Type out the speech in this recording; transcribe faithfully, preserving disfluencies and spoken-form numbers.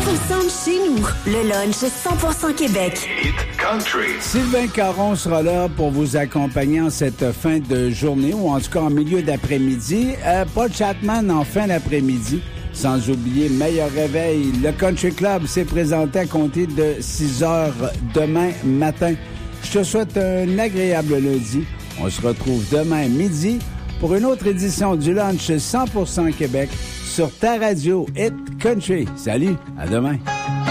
ensemble chez nous. Le lunch cent pour cent Québec. Hit Country. Sylvain Caron sera là pour vous accompagner en cette fin de journée, ou en tout cas en milieu d'après-midi. Euh, Paul Chapman en fin d'après-midi. Sans oublier Meilleur Réveil. Le Country Club s'est présenté à compter de six heures demain matin. Je te souhaite un agréable lundi. On se retrouve demain midi pour une autre édition du Lunch cent pour cent Québec sur ta radio Hit Country. Salut, à demain.